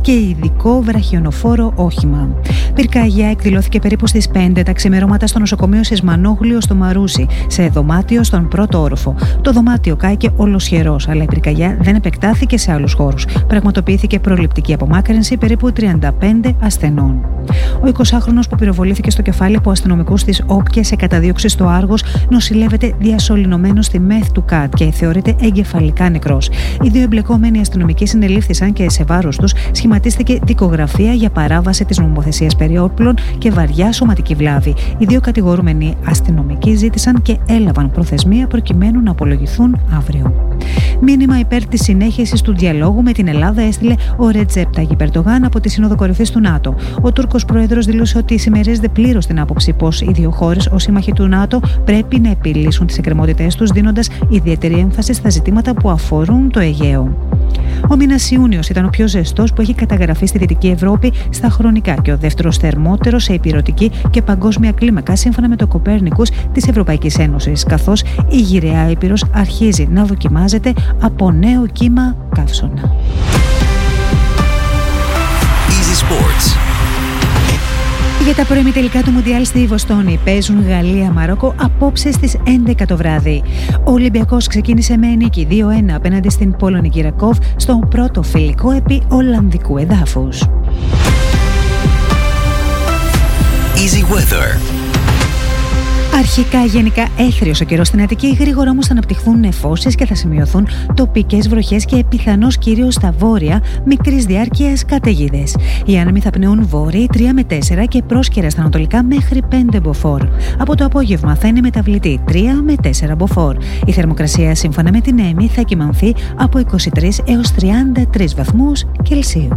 και ειδικό βραχιονοφόρο όχημα. Πυρκαγιά εκδηλώθηκε περίπου στις 5 τα ξημερώματα στο νοσοκομείο Σισμανόγλιο στο Μαρούσι, σε δωμάτιο στον πρώτο όροφο. Το δωμάτιο κάηκε ολοσχερός, αλλά η πυρκαγιά δεν επεκτάθηκε σε άλλους χώρους. Πραγματοποιήθηκε προληπτική απομάκρυνση περίπου 35 ασθενών. Ο 20χρονος που πυροβολήθηκε στο κεφάλι από αστυνομικούς της ΟΠΚΕ σε καταδίωξη στο Άργος νοσηλεύεται διασωληνωμένος στη ΜΕΘ του ΚΑΤ και θεωρείται εγκεφαλικά νεκρός. Οι δύο εμπλεκόμενοι αστυνομικοί συνελήφθησαν και σε βάρος τους σχηματίστηκε δικογραφία για παράβαση της νομοθεσίας περί όπλων και βαριά σωματική βλάβη. Οι δύο κατηγορούμενοι αστυνομικοί ζήτησαν και έλαβαν προθεσμία προκειμένου να απολογηθούν αύριο. Μήνυμα υπέρ της συνέχισης του διαλόγου με την Ελλάδα έστειλε ο Ρετζέπ Ταγιπ Ερντογάν από τη Σύνοδο Κορυφής του ΝΑΤΟ. Ο Τούρκος πρόεδρος δήλωσε ότι συμμερίζεται πλήρως την άποψη πως οι δύο χώρες ως σύμμαχοι του ΝΑΤΟ πρέπει να επιλύσουν τις εκκρεμότητές τους, δίνοντας ιδιαίτερη έμφαση στα ζητήματα που αφορούν το Αιγαίο. Ο μήνας Ιούνιος ήταν ο πιο ζεστός που έχει καταγραφεί στη Δυτική Ευρώπη στα χρονικά και ο δεύτερος θερμότερος σε ηπειρωτική και παγκόσμια κλίμακα, σύμφωνα με το Κοπέρνικους της Ευρωπαϊκής Ένωσης, καθώς η γυραιά Ήπειρος αρχίζει να δοκιμάζεται από νέο κύμα καύσωνα. Easy Sports. Για τα προημιτελικά του Μουντιάλ στη Βοστόνη παίζουν Γαλλία-Μαρόκο απόψε στις 11 το βράδυ. Ο Ολυμπιακός ξεκίνησε με νίκη 2-1 απέναντι στην Πολωνική Ρακόβ στο πρώτο φιλικό επί Ολλανδικού εδάφους. Easy Weather. Αρχικά γενικά έθριος ο καιρός στην Αττική, γρήγορα όμως θα αναπτυχθούν νεφώσεις και θα σημειωθούν τοπικές βροχές και πιθανώς κυρίως στα βόρεια μικρής διάρκειας καταιγίδες. Οι άνεμοι θα πνέουν βόρειοι 3 με 4 και πρόσκαιρα στα ανατολικά μέχρι 5 μποφόρ. Από το απόγευμα θα είναι μεταβλητή 3 με 4 μποφόρ. Η θερμοκρασία σύμφωνα με την ΕΜΗ θα κυμανθεί από 23 έως 33 βαθμούς Κελσίου.